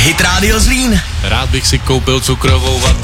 Hit Radio Zlín. Rád bych si koupil cukrovou vatu.